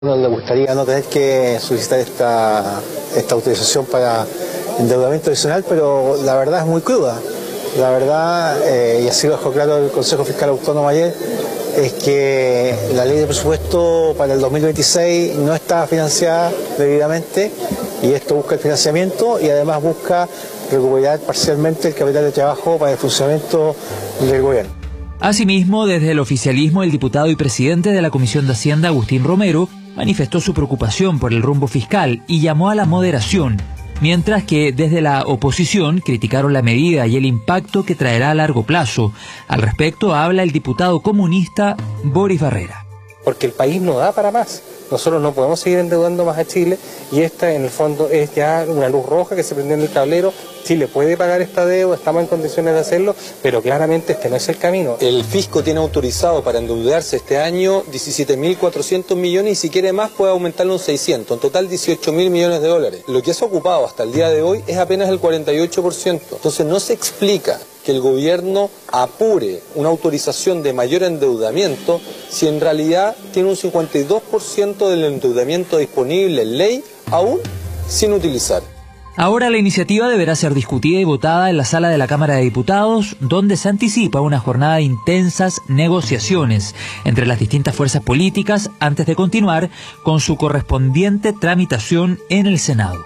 No le gustaría no tener que solicitar esta autorización para endeudamiento adicional, pero la verdad es muy cruda. La verdad, y así lo dejó claro el Consejo Fiscal Autónomo ayer, es que la ley de presupuesto para el 2026 no está financiada debidamente y esto busca el financiamiento y además busca recuperar parcialmente el capital de trabajo para el funcionamiento del gobierno. Asimismo, desde el oficialismo, el diputado y presidente de la Comisión de Hacienda, Agustín Romero, manifestó su preocupación por el rumbo fiscal y llamó a la moderación, mientras que desde la oposición criticaron la medida y el impacto que traerá a largo plazo. Al respecto habla el diputado comunista Boris Barrera. Porque el país no da para más. Nosotros no podemos seguir endeudando más a Chile y esta en el fondo es ya una luz roja que se prendió en el tablero. Chile puede pagar esta deuda, estamos en condiciones de hacerlo, pero claramente este no es el camino. El fisco tiene autorizado para endeudarse este año 17.400 millones y si quiere más puede aumentarlo en 600, en total 18.000 millones de dólares. Lo que se ha ocupado hasta el día de hoy es apenas el 48%. Entonces no se explica que el gobierno apure una autorización de mayor endeudamiento si en realidad tiene un 52% del endeudamiento disponible en ley aún sin utilizar. Ahora la iniciativa deberá ser discutida y votada en la sala de la Cámara de Diputados, donde se anticipa una jornada de intensas negociaciones entre las distintas fuerzas políticas antes de continuar con su correspondiente tramitación en el Senado.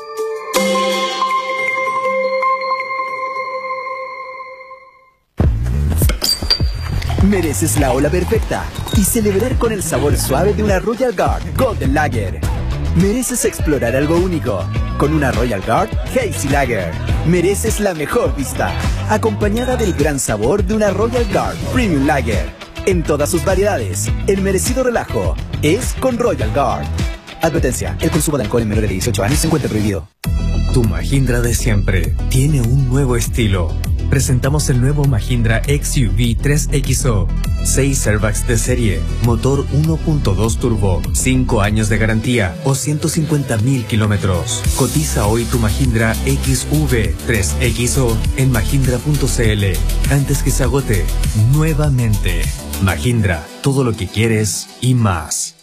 Mereces la ola perfecta y celebrar con el sabor suave de una Royal Guard Golden Lager. Mereces explorar algo único con una Royal Guard Hazy Lager. Mereces la mejor vista, acompañada del gran sabor de una Royal Guard Premium Lager. En todas sus variedades, el merecido relajo es con Royal Guard. Advertencia, el consumo de alcohol en menores de 18 años se encuentra prohibido. Tu Mahindra de siempre tiene un nuevo estilo. Presentamos el nuevo Mahindra XUV 3XO. 6 airbags de serie, motor 1.2 turbo, 5 años de garantía o 150.000 kilómetros. Cotiza hoy tu Mahindra XUV 3XO en mahindra.cl antes que se agote nuevamente. Mahindra, todo lo que quieres y más.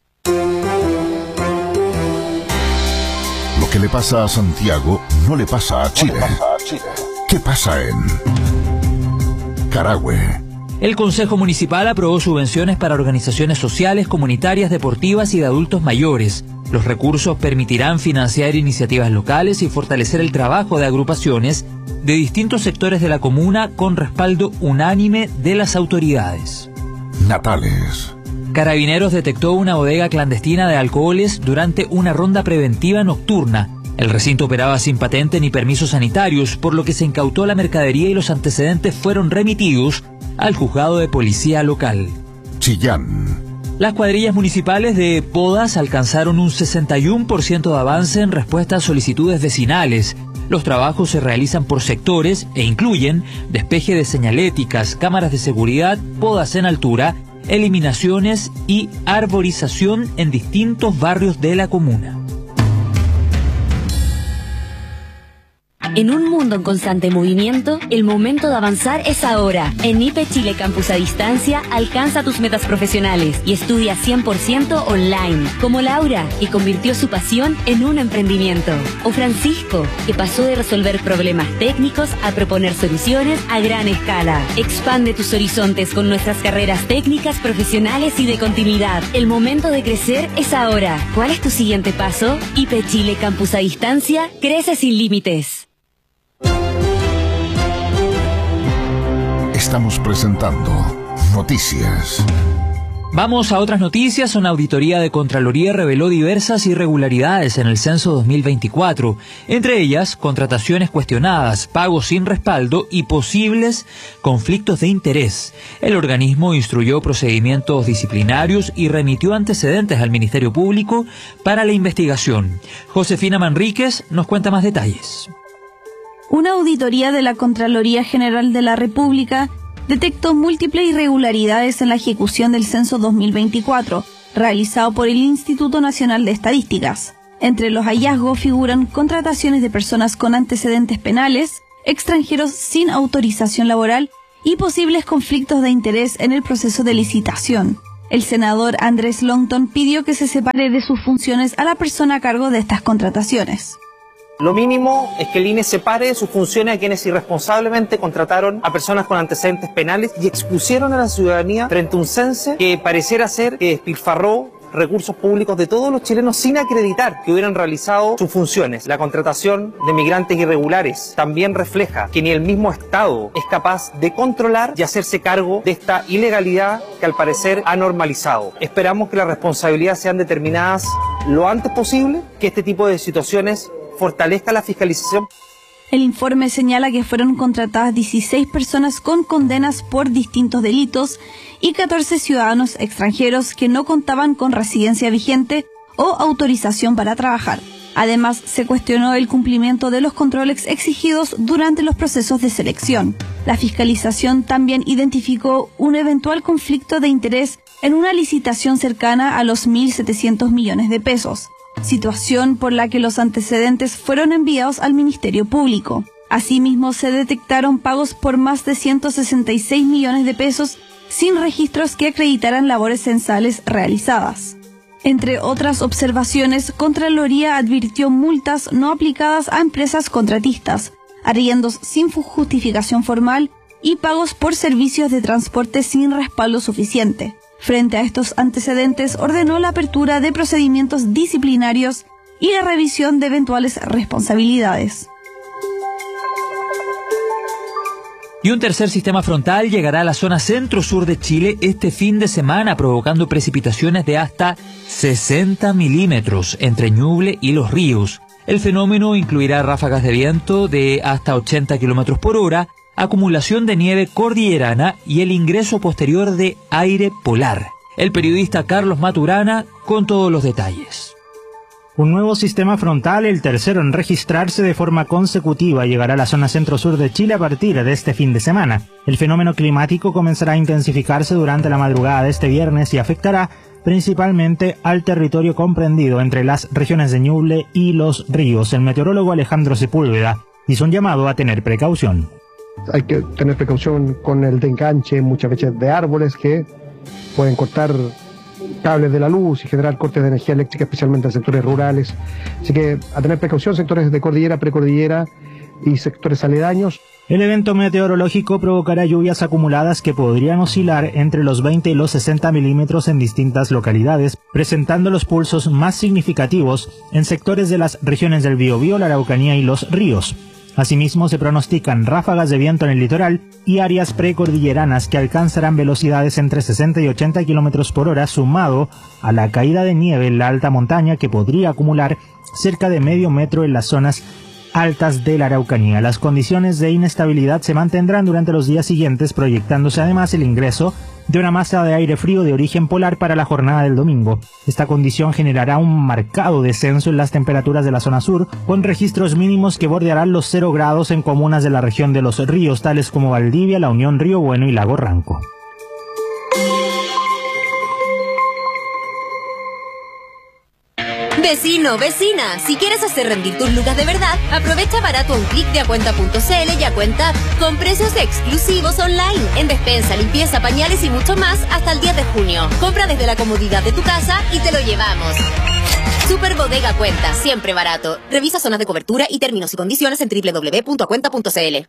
Lo que le pasa a Santiago no le pasa a Chile. ¿Qué pasa en Carahue? El Consejo Municipal aprobó subvenciones para organizaciones sociales, comunitarias, deportivas y de adultos mayores. Los recursos permitirán financiar iniciativas locales y fortalecer el trabajo de agrupaciones de distintos sectores de la comuna con respaldo unánime de las autoridades. Natales. Carabineros detectó una bodega clandestina de alcoholes durante una ronda preventiva nocturna. El recinto operaba sin patente ni permisos sanitarios, por lo que se incautó la mercadería y los antecedentes fueron remitidos al juzgado de policía local. Chillán. Las cuadrillas municipales de Podas alcanzaron un 61% de avance en respuesta a solicitudes vecinales. Los trabajos se realizan por sectores e incluyen despeje de señaléticas, cámaras de seguridad, podas en altura, eliminaciones y arborización en distintos barrios de la comuna. En un mundo en constante movimiento, el momento de avanzar es ahora. En IPE Chile Campus a Distancia, alcanza tus metas profesionales y estudia 100% online. Como Laura, que convirtió su pasión en un emprendimiento. O Francisco, que pasó de resolver problemas técnicos a proponer soluciones a gran escala. Expande tus horizontes con nuestras carreras técnicas, profesionales y de continuidad. El momento de crecer es ahora. ¿Cuál es tu siguiente paso? IPE Chile Campus a Distancia, crece sin límites. Estamos presentando Noticias. Vamos a otras noticias. Una auditoría de Contraloría reveló diversas irregularidades en el censo 2024, entre ellas contrataciones cuestionadas, pagos sin respaldo y posibles conflictos de interés. El organismo instruyó procedimientos disciplinarios y remitió antecedentes al Ministerio Público para la investigación. Josefina Manríquez nos cuenta más detalles. Una auditoría de la Contraloría General de la República detectó múltiples irregularidades en la ejecución del censo 2024, realizado por el Instituto Nacional de Estadísticas. Entre los hallazgos figuran contrataciones de personas con antecedentes penales, extranjeros sin autorización laboral y posibles conflictos de interés en el proceso de licitación. El senador Andrés Longton pidió que se separe de sus funciones a la persona a cargo de estas contrataciones. Lo mínimo es que el INE separe de sus funciones a quienes irresponsablemente contrataron a personas con antecedentes penales y expusieron a la ciudadanía frente a un cense que pareciera ser que despilfarró recursos públicos de todos los chilenos sin acreditar que hubieran realizado sus funciones. La contratación de migrantes irregulares también refleja que ni el mismo Estado es capaz de controlar y hacerse cargo de esta ilegalidad que al parecer ha normalizado. Esperamos que las responsabilidades sean determinadas lo antes posible, que este tipo de situaciones fortalezca la fiscalización. El informe señala que fueron contratadas 16 personas con condenas por distintos delitos y 14 ciudadanos extranjeros que no contaban con residencia vigente o autorización para trabajar. Además, se cuestionó el cumplimiento de los controles exigidos durante los procesos de selección. La fiscalización también identificó un eventual conflicto de interés en una licitación cercana a los 1.700 millones de pesos. Situación por la que los antecedentes fueron enviados al Ministerio Público. Asimismo, se detectaron pagos por más de 166 millones de pesos sin registros que acreditaran labores censales realizadas. Entre otras observaciones, Contraloría advirtió multas no aplicadas a empresas contratistas, arriendos sin justificación formal y pagos por servicios de transporte sin respaldo suficiente. Frente a estos antecedentes, ordenó la apertura de procedimientos disciplinarios y la revisión de eventuales responsabilidades. Y un tercer sistema frontal llegará a la zona centro-sur de Chile este fin de semana, provocando precipitaciones de hasta 60 milímetros entre Ñuble y Los Ríos. El fenómeno incluirá ráfagas de viento de hasta 80 kilómetros por hora, acumulación de nieve cordillerana y el ingreso posterior de aire polar. El periodista Carlos Maturana con todos los detalles. Un nuevo sistema frontal, el tercero en registrarse de forma consecutiva, llegará a la zona centro-sur de Chile a partir de este fin de semana. El fenómeno climático comenzará a intensificarse durante la madrugada de este viernes y afectará principalmente al territorio comprendido entre las regiones de Ñuble y Los Ríos. El meteorólogo Alejandro Sepúlveda hizo un llamado a tener precaución. Hay que tener precaución con el desenganche muchas veces de árboles que pueden cortar cables de la luz y generar cortes de energía eléctrica, especialmente en sectores rurales. Así que a tener precaución, sectores de cordillera, precordillera y sectores aledaños. El evento meteorológico provocará lluvias acumuladas que podrían oscilar entre los 20 y los 60 milímetros en distintas localidades, presentando los pulsos más significativos en sectores de las regiones del Biobío, la Araucanía y Los Ríos. Asimismo, se pronostican ráfagas de viento en el litoral y áreas precordilleranas que alcanzarán velocidades entre 60 y 80 kilómetros por hora, sumado a la caída de nieve en la alta montaña que podría acumular cerca de medio metro en las zonas altas de la Araucanía. Las condiciones de inestabilidad se mantendrán durante los días siguientes, proyectándose además el ingreso de una masa de aire frío de origen polar para la jornada del domingo. Esta condición generará un marcado descenso en las temperaturas de la zona sur, con registros mínimos que bordearán los 0 grados en comunas de la región de Los Ríos, tales como Valdivia, La Unión, Río Bueno y Lago Ranco. Vecino, vecina, si quieres hacer rendir tus lucas de verdad, aprovecha barato un clic de acuenta.cl y Acuenta con precios exclusivos online en despensa, limpieza, pañales y mucho más hasta el 10 de junio. Compra desde la comodidad de tu casa y te lo llevamos. Super Bodega Cuenta, siempre barato. Revisa zonas de cobertura y términos y condiciones en www.acuenta.cl.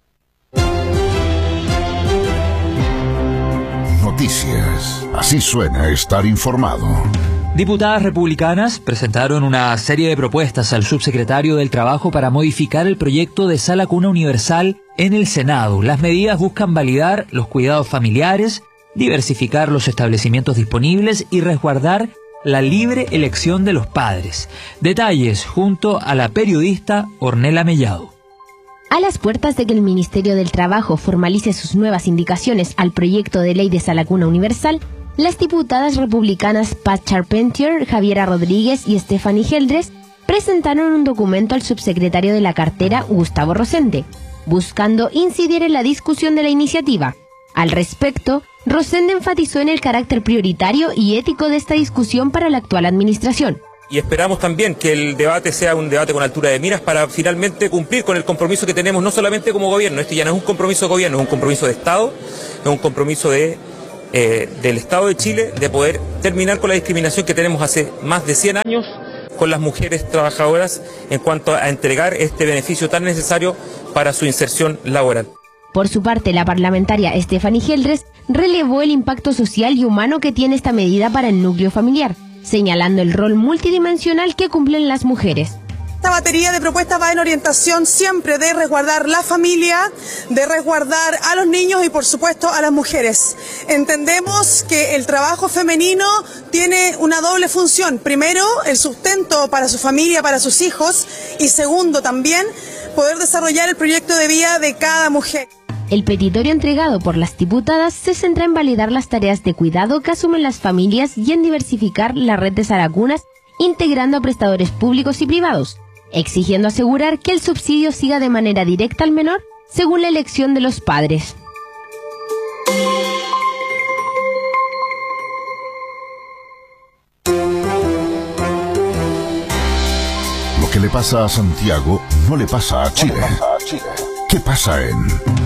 Noticias. Así suena estar informado. Diputadas republicanas presentaron una serie de propuestas al subsecretario del Trabajo para modificar el proyecto de Sala Cuna Universal en el Senado. Las medidas buscan validar los cuidados familiares, diversificar los establecimientos disponibles y resguardar la libre elección de los padres. Detalles junto a la periodista Ornella Mellado. A las puertas de que el Ministerio del Trabajo formalice sus nuevas indicaciones al proyecto de ley de Sala Cuna Universal, las diputadas republicanas Pat Charpentier, Javiera Rodríguez y Stephanie Geldres presentaron un documento al subsecretario de la cartera, Gustavo Rosende, buscando incidir en la discusión de la iniciativa. Al respecto, Rosende enfatizó en el carácter prioritario y ético de esta discusión para la actual administración. Y esperamos también que el debate sea un debate con altura de miras para finalmente cumplir con el compromiso que tenemos no solamente como gobierno, este ya no es un compromiso de gobierno, es un compromiso de Estado, es un compromiso de del Estado de Chile de poder terminar con la discriminación que tenemos hace más de 100 años con las mujeres trabajadoras en cuanto a entregar este beneficio tan necesario para su inserción laboral. Por su parte, la parlamentaria Stephanie Geldres relevó el impacto social y humano que tiene esta medida para el núcleo familiar, señalando el rol multidimensional que cumplen las mujeres. Esta batería de propuestas va en orientación siempre de resguardar la familia, de resguardar a los niños y por supuesto a las mujeres. Entendemos que el trabajo femenino tiene una doble función. Primero, el sustento para su familia, para sus hijos, y segundo también, poder desarrollar el proyecto de vida de cada mujer. El petitorio entregado por las diputadas se centra en validar las tareas de cuidado que asumen las familias y en diversificar la red de Saracunas, integrando a prestadores públicos y privados, exigiendo asegurar que el subsidio siga de manera directa al menor según la elección de los padres. Lo que le pasa a Santiago no le pasa a Chile. ¿Qué pasa en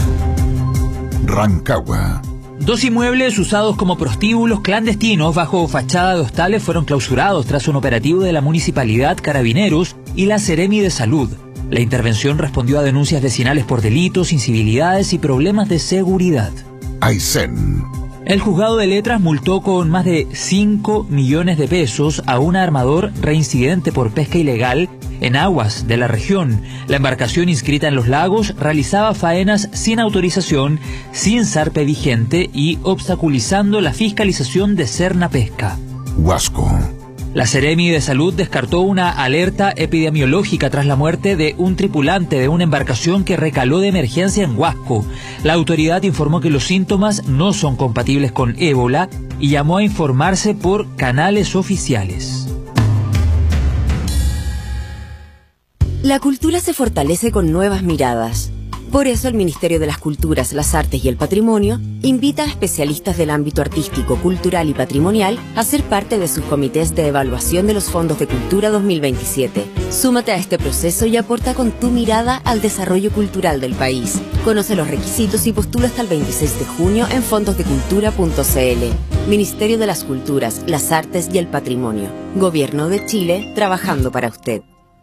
Rancagua? 2 inmuebles usados como prostíbulos clandestinos bajo fachada de hostales fueron clausurados tras un operativo de la Municipalidad, Carabineros y la Seremi de Salud. La intervención respondió a denuncias vecinales por delitos, incivilidades y problemas de seguridad. Aysén. El juzgado de letras multó con más de 5 millones de pesos a un armador reincidente por pesca ilegal en aguas de la región. La embarcación inscrita en los lagos realizaba faenas sin autorización, sin zarpe vigente y obstaculizando la fiscalización de Serna Pesca. Huasco. La Seremi de Salud descartó una alerta epidemiológica tras la muerte de un tripulante de una embarcación que recaló de emergencia en Huasco. La autoridad informó que los síntomas no son compatibles con ébola y llamó a informarse por canales oficiales. La cultura se fortalece con nuevas miradas. Por eso el Ministerio de las Culturas, las Artes y el Patrimonio invita a especialistas del ámbito artístico, cultural y patrimonial a ser parte de sus comités de evaluación de los fondos de cultura 2027. Súmate a este proceso y aporta con tu mirada al desarrollo cultural del país. Conoce los requisitos y postula hasta el 26 de junio en fondosdecultura.cl. Ministerio de las Culturas, las Artes y el Patrimonio. Gobierno de Chile, trabajando para usted.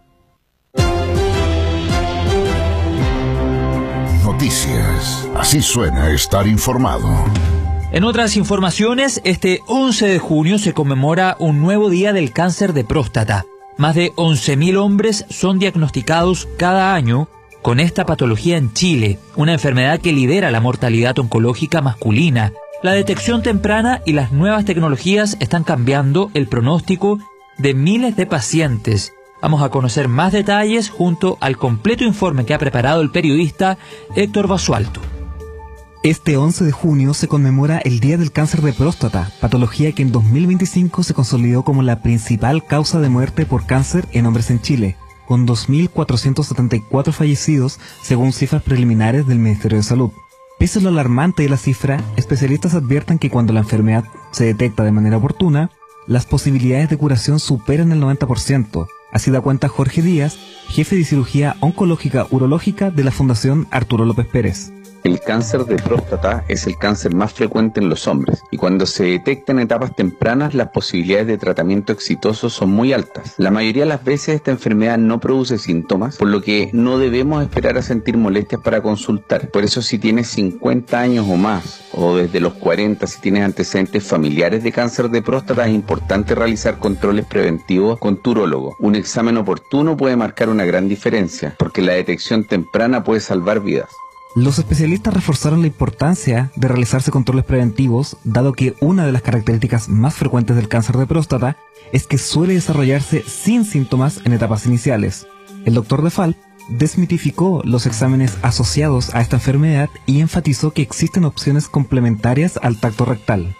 Noticias. Así suena estar informado. En otras informaciones, este 11 de junio se conmemora un nuevo día del cáncer de próstata. Más de 11.000 hombres son diagnosticados cada año con esta patología en Chile, una enfermedad que lidera la mortalidad oncológica masculina. La detección temprana y las nuevas tecnologías están cambiando el pronóstico de miles de pacientes. Vamos a conocer más detalles junto al completo informe que ha preparado el periodista Héctor Basualto. Este 11 de junio se conmemora el Día del Cáncer de Próstata, patología que en 2025 se consolidó como la principal causa de muerte por cáncer en hombres en Chile, con 2.474 fallecidos según cifras preliminares del Ministerio de Salud. Pese a lo alarmante de la cifra, especialistas advierten que cuando la enfermedad se detecta de manera oportuna, las posibilidades de curación superan el 90%. Así da cuenta Jorge Díaz, jefe de cirugía oncológica urológica de la Fundación Arturo López Pérez. El cáncer de próstata es el cáncer más frecuente en los hombres y cuando se detecta en etapas tempranas las posibilidades de tratamiento exitoso son muy altas. La mayoría de las veces esta enfermedad no produce síntomas, por lo que no debemos esperar a sentir molestias para consultar. Por eso si tienes 50 años o más, o desde los 40 si tienes antecedentes familiares de cáncer de próstata, es importante realizar controles preventivos con tu urólogo. Un examen oportuno puede marcar una gran diferencia, porque la detección temprana puede salvar vidas. Los especialistas reforzaron la importancia de realizarse controles preventivos, dado que una de las características más frecuentes del cáncer de próstata es que suele desarrollarse sin síntomas en etapas iniciales. El doctor De Falp desmitificó los exámenes asociados a esta enfermedad y enfatizó que existen opciones complementarias al tacto rectal.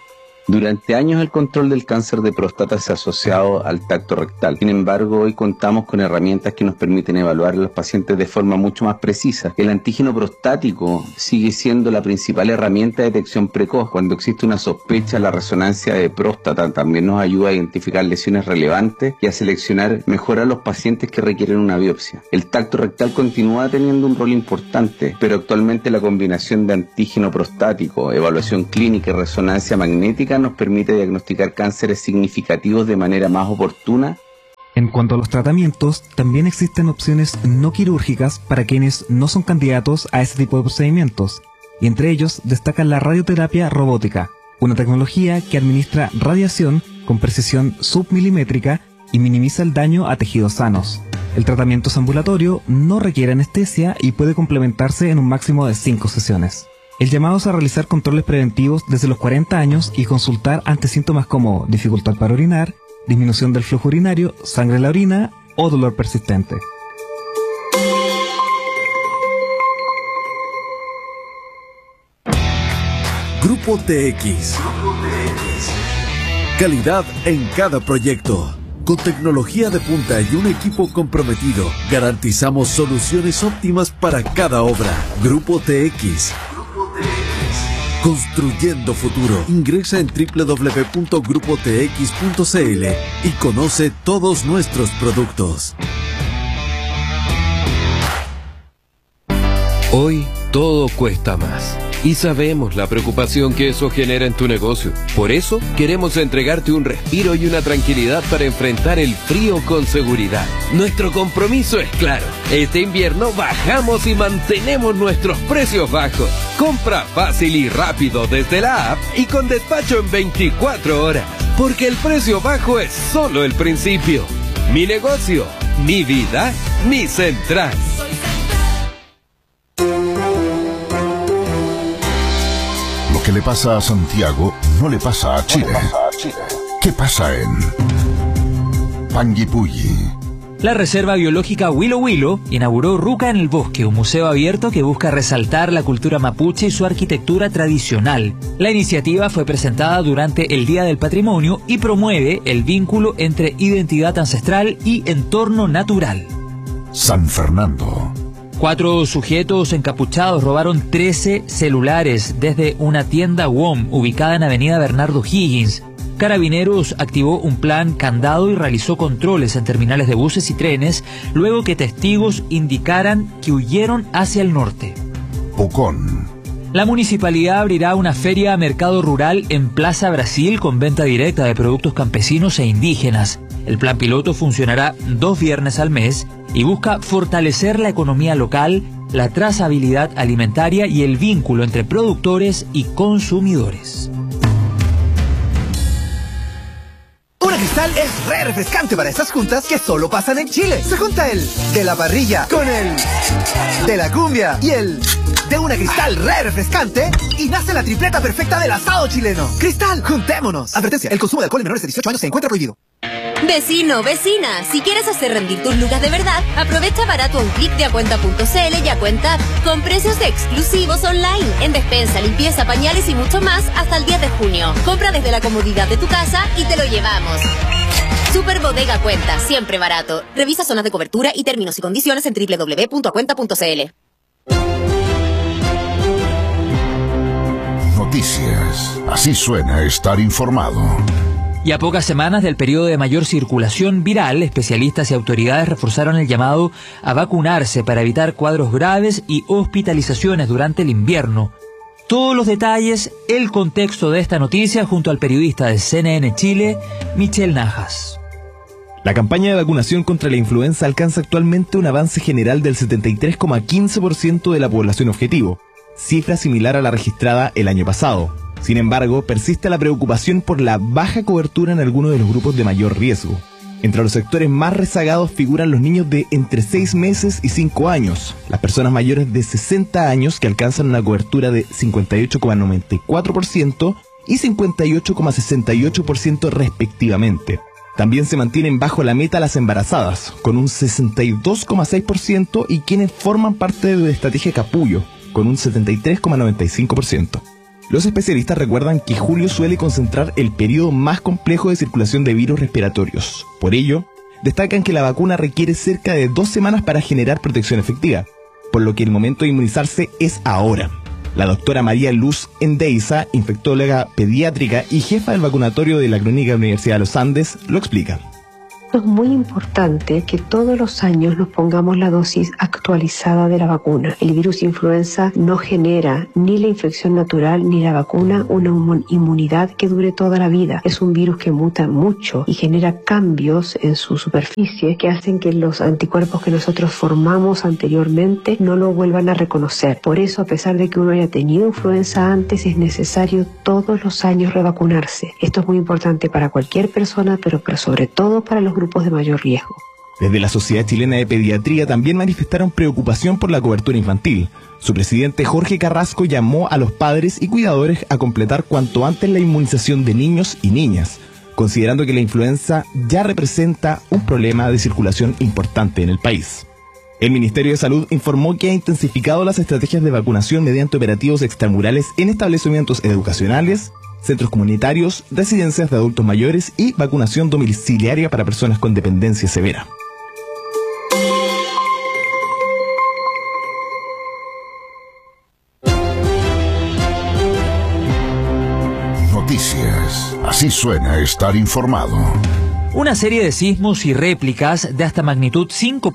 Durante años el control del cáncer de próstata se ha asociado al tacto rectal. Sin embargo, hoy contamos con herramientas que nos permiten evaluar a los pacientes de forma mucho más precisa. El antígeno prostático sigue siendo la principal herramienta de detección precoz. Cuando existe una sospecha, la resonancia de próstata también nos ayuda a identificar lesiones relevantes y a seleccionar mejor a los pacientes que requieren una biopsia. El tacto rectal continúa teniendo un rol importante, pero actualmente la combinación de antígeno prostático, evaluación clínica y resonancia magnética nos permite diagnosticar cánceres significativos de manera más oportuna. En cuanto a los tratamientos, también existen opciones no quirúrgicas para quienes no son candidatos a ese tipo de procedimientos, y entre ellos destaca la radioterapia robótica, una tecnología que administra radiación con precisión submilimétrica y minimiza el daño a tejidos sanos. El tratamiento es ambulatorio, no requiere anestesia y puede complementarse en un máximo de 5 sesiones. El llamado es a realizar controles preventivos desde los 40 años y consultar ante síntomas como dificultad para orinar, disminución del flujo urinario, sangre en la orina o dolor persistente. Grupo TX. Calidad en cada proyecto. Con tecnología de punta y un equipo comprometido, garantizamos soluciones óptimas para cada obra. Grupo TX. Construyendo futuro. Ingresa en www.grupotx.cl y conoce todos nuestros productos. Hoy todo cuesta más. Y sabemos la preocupación que eso genera en tu negocio. Por eso queremos entregarte un respiro y una tranquilidad para enfrentar el frío con seguridad. Nuestro compromiso es claro. Este invierno bajamos y mantenemos nuestros precios bajos. Compra fácil y rápido desde la app y con despacho en 24 horas. Porque el precio bajo es solo el principio. Mi negocio, mi vida, mi central. Lo que le pasa a Santiago no le pasa a Chile. ¿Qué pasa en Panguipulli? La Reserva Biológica Huilo Huilo inauguró Ruca en el Bosque, un museo abierto que busca resaltar la cultura mapuche y su arquitectura tradicional. La iniciativa fue presentada durante el Día del Patrimonio y promueve el vínculo entre identidad ancestral y entorno natural. San Fernando. 4 sujetos encapuchados robaron 13 celulares desde una tienda WOM ubicada en Avenida Bernardo Higgins. Carabineros activó un plan candado y realizó controles en terminales de buses y trenes, luego que testigos indicaran que huyeron hacia el norte. Pucón. La municipalidad abrirá una feria a mercado rural en Plaza Brasil con venta directa de productos campesinos e indígenas. El plan piloto funcionará 2 viernes al mes y busca fortalecer la economía local, la trazabilidad alimentaria y el vínculo entre productores y consumidores. Una Cristal es re refrescante para esas juntas que solo pasan en Chile. Se junta el de la parrilla con el de la cumbia y el de una Cristal re refrescante y nace la tripleta perfecta del asado chileno. Cristal, juntémonos. Advertencia, el consumo de alcohol en menores de 18 años se encuentra prohibido. Vecino, vecina, si quieres hacer rendir tus lucas de verdad, aprovecha barato a un clic de acuenta.cl y Acuenta con precios exclusivos online en despensa, limpieza, pañales y mucho más hasta el 10 de junio. Compra desde la comodidad de tu casa y te lo llevamos. Super Bodega Cuenta, siempre barato. Revisa zonas de cobertura y términos y condiciones en www.acuenta.cl. Noticias. Así suena estar informado. Y a pocas semanas del periodo de mayor circulación viral, especialistas y autoridades reforzaron el llamado a vacunarse para evitar cuadros graves y hospitalizaciones durante el invierno. Todos los detalles, el contexto de esta noticia junto al periodista de CNN Chile, Michel Najas. La campaña de vacunación contra la influenza alcanza actualmente un avance general del 73,15% de la población objetivo, cifra similar a la registrada el año pasado. Sin embargo, persiste la preocupación por la baja cobertura en algunos de los grupos de mayor riesgo. Entre los sectores más rezagados figuran los niños de entre 6 meses y 5 años, las personas mayores de 60 años que alcanzan una cobertura de 58,94% y 58,68% respectivamente. También se mantienen bajo la meta las embarazadas, con un 62,6% y quienes forman parte de la estrategia Capullo, con un 73,95%. Los especialistas recuerdan que julio suele concentrar el periodo más complejo de circulación de virus respiratorios. Por ello, destacan que la vacuna requiere cerca de 2 semanas para generar protección efectiva, por lo que el momento de inmunizarse es ahora. La doctora María Luz Endeiza, infectóloga pediátrica y jefa del vacunatorio de la Clínica Universidad de los Andes, lo explica. Es muy importante que todos los años nos pongamos la dosis actualizada de la vacuna. El virus influenza no genera ni la infección natural ni la vacuna una inmunidad que dure toda la vida. Es un virus que muta mucho y genera cambios en su superficie que hacen que los anticuerpos que nosotros formamos anteriormente no lo vuelvan a reconocer. Por eso, a pesar de que uno haya tenido influenza antes, es necesario todos los años revacunarse. Esto es muy importante para cualquier persona, pero sobre todo para los grupos de mayor riesgo. Desde la Sociedad Chilena de Pediatría también manifestaron preocupación por la cobertura infantil. Su presidente Jorge Carrasco llamó a los padres y cuidadores a completar cuanto antes la inmunización de niños y niñas, considerando que la influenza ya representa un problema de circulación importante en el país. El Ministerio de Salud informó que ha intensificado las estrategias de vacunación mediante operativos extramurales en establecimientos educacionales, centros comunitarios, residencias de adultos mayores y vacunación domiciliaria para personas con dependencia severa. Noticias. Así suena estar informado. Una serie de sismos y réplicas de hasta magnitud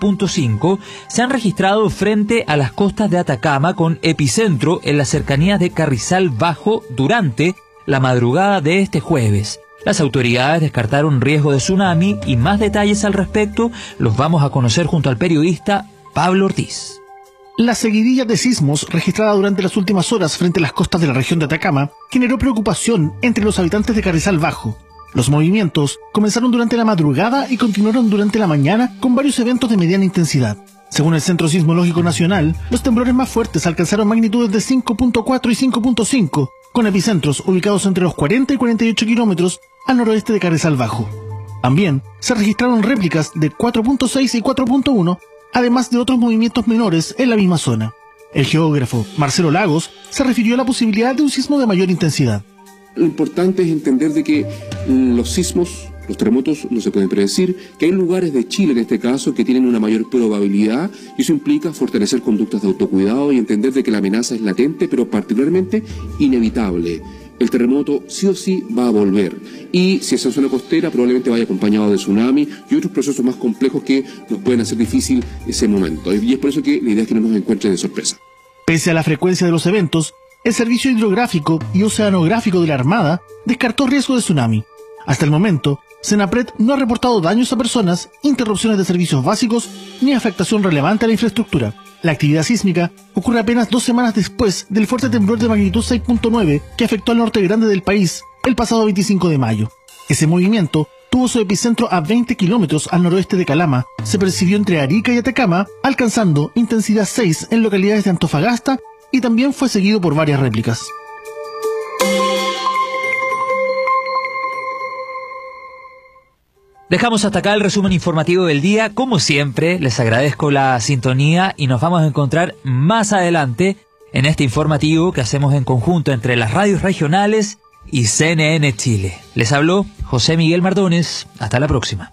5.5 se han registrado frente a las costas de Atacama con epicentro en las cercanías de Carrizal Bajo durante la madrugada de este jueves. Las autoridades descartaron riesgo de tsunami y más detalles al respecto los vamos a conocer junto al periodista Pablo Ortiz. La seguidilla de sismos registrada durante las últimas horas frente a las costas de la región de Atacama generó preocupación entre los habitantes de Carrizal Bajo. Los movimientos comenzaron durante la madrugada y continuaron durante la mañana con varios eventos de mediana intensidad. Según el Centro Sismológico Nacional, los temblores más fuertes alcanzaron magnitudes de 5.4 y 5.5, con epicentros ubicados entre los 40 y 48 kilómetros al noroeste de Carrizal Bajo. También se registraron réplicas de 4.6 y 4.1, además de otros movimientos menores en la misma zona. El geógrafo Marcelo Lagos se refirió a la posibilidad de un sismo de mayor intensidad. Lo importante es entender de que los sismos, los terremotos no se pueden predecir, que hay lugares de Chile en este caso que tienen una mayor probabilidad y eso implica fortalecer conductas de autocuidado y entender de que la amenaza es latente pero particularmente inevitable. El terremoto sí o sí va a volver y si es en zona costera probablemente vaya acompañado de tsunami y otros procesos más complejos que nos pueden hacer difícil ese momento y es por eso que la idea es que no nos encuentre de sorpresa. Pese a la frecuencia de los eventos, el Servicio Hidrográfico y Oceanográfico de la Armada descartó riesgo de tsunami. Hasta el momento, Senapred no ha reportado daños a personas, interrupciones de servicios básicos ni afectación relevante a la infraestructura. La actividad sísmica ocurre apenas 2 semanas después del fuerte temblor de magnitud 6.9 que afectó al norte grande del país el pasado 25 de mayo. Ese movimiento tuvo su epicentro a 20 kilómetros al noroeste de Calama, se percibió entre Arica y Atacama, alcanzando intensidad 6 en localidades de Antofagasta y también fue seguido por varias réplicas. Dejamos hasta acá el resumen informativo del día. Como siempre, les agradezco la sintonía y nos vamos a encontrar más adelante en este informativo que hacemos en conjunto entre las radios regionales y CNN Chile. Les habló José Miguel Mardones. Hasta la próxima.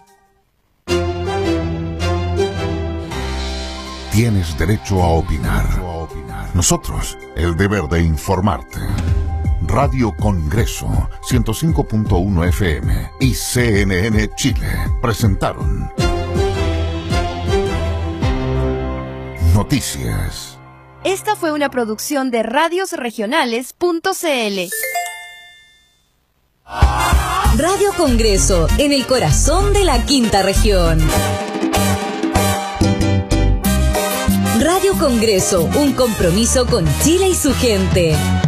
Tienes derecho a opinar. Nosotros, el deber de informarte. Radio Congreso 105.1 FM y CNN Chile presentaron Noticias. Esta fue una producción de radiosregionales.cl. Radio Congreso, en el corazón de la Quinta Región. Radio Congreso, un compromiso con Chile y su gente.